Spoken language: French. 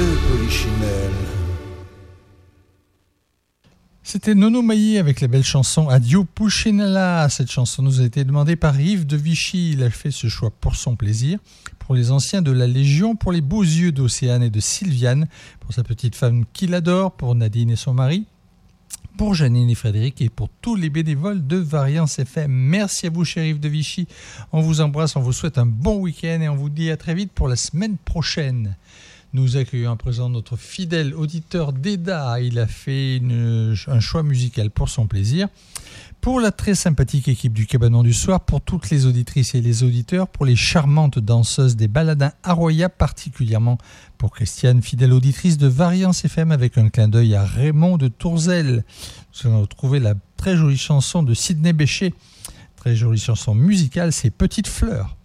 Polichinelle. C'était Nono Maillet avec la belle chanson Addio Pulcinella. Cette chanson nous a été demandée par Yves de Vichy. Il a fait ce choix pour son plaisir, pour les anciens de la Légion, pour les beaux yeux d'Océane et de Sylviane, pour sa petite femme qui l'adore, pour Nadine et son mari, pour Janine et Frédéric et pour tous les bénévoles de Variance FM. Merci à vous, cher Yves de Vichy. On vous embrasse, on vous souhaite un bon week-end et on vous dit à très vite pour la semaine prochaine. Nous accueillons à présent notre fidèle auditeur Déda. Il a fait un choix musical pour son plaisir. Pour la très sympathique équipe du Cabanon du Soir, pour toutes les auditrices et les auditeurs, pour les charmantes danseuses des Baladins Arroya, particulièrement pour Christiane, fidèle auditrice de Variance FM, avec un clin d'œil à Raymond de Tourzel. Nous allons retrouver la très jolie chanson de Sidney Bechet. Très jolie chanson musicale, c'est Petite Fleur.